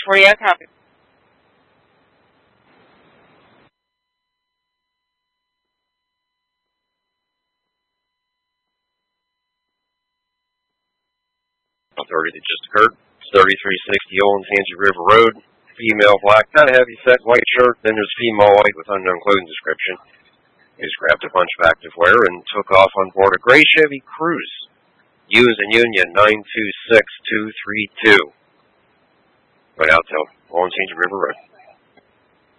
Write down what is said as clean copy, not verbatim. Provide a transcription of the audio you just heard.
for you. Copy. Authority that just occurred. 3360 Olentangy River Road. Female black, kind of heavy set white shirt. Then there's female white with unknown clothing description. He just grabbed a bunch of activewear and took off on board a gray Chevy Cruze. Use and Union 926232. Went out to Olentangy River Road.